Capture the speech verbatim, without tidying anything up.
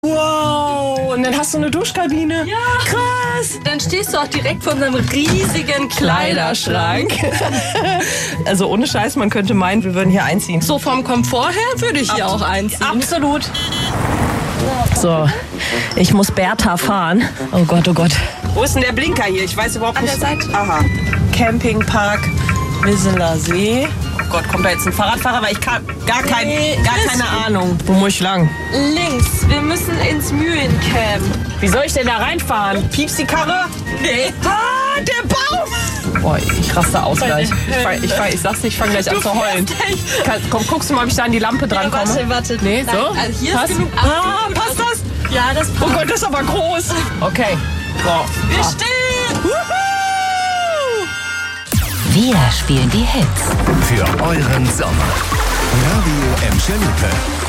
Wow, und dann hast du eine Duschkabine. Ja. Krass. Dann stehst du auch direkt vor einem riesigen Kleiderschrank. Also ohne Scheiß, man könnte meinen, wir würden hier einziehen. So vom Komfort her würde ich hier auch einziehen. Absolut. So, ich muss Bertha fahren. Oh Gott, oh Gott. Wo ist denn der Blinker hier? Ich weiß überhaupt An nicht. der Seite. Aha. Campingpark Wisseler See. Oh Gott, kommt da jetzt ein Fahrradfahrer? Weil ich kann gar, kein, Nee, gar das- keine Ahnung. Wo muss ich lang? Links, wir müssen ins Mühlencamp. Wie soll ich denn da reinfahren? Piepst die Karre? Nee. Ah, der Baum! Boah, ich raste aus gleich. Ich, fang, ich, fang, ich sag's dir, ich fange gleich an zu heulen. Kann, komm, guckst du mal, ob ich da an die Lampe dran Ja, komme? warte, warte. Nee, Nein, so? also hier Passt? ist genug Ah, Abstand. passt das? Ja, das Oh passt. Gott, das ist aber groß. Okay. So. Wir Ah. stehen! Wuhu! Wir spielen die Hits. Für euren Sommer. Radio Emscher Lippe.